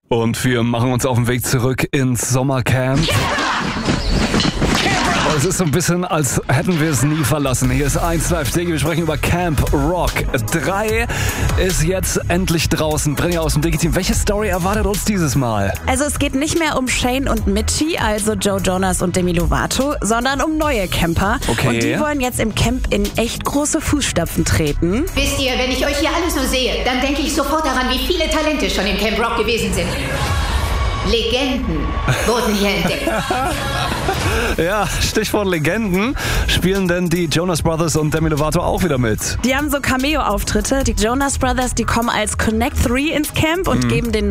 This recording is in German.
Und wir machen uns auf den Weg zurück ins Sommercamp. Es ist so ein bisschen, als hätten wir es nie verlassen. Hier ist 1 Live Digi. Wir sprechen über Camp Rock. 3 ist jetzt endlich draußen. Bringer aus dem Digi-Team. Welche Story erwartet uns dieses Mal? Also es geht nicht mehr um Shane und Mitchie, also Joe Jonas und Demi Lovato, sondern um neue Camper. Okay. Und die wollen jetzt im Camp in echt große Fußstapfen treten. Wisst ihr, wenn ich euch hier alle so sehe, dann denke ich sofort daran, wie viele Talente schon im Camp Rock gewesen sind. Legenden wurden hier entdeckt. Ja, Stichwort Legenden. Spielen denn die Jonas Brothers und Demi Lovato auch wieder mit? Die haben so Cameo-Auftritte. Die Jonas Brothers, die kommen als Connect 3 ins Camp und geben den